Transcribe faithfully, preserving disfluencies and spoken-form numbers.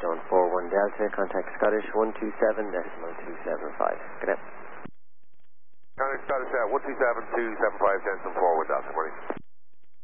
on four one Delta, contact Scottish one two seven decimal two seven five. Good night. Contact Scottish at one two seven two seven five, send some forward Delta, morning.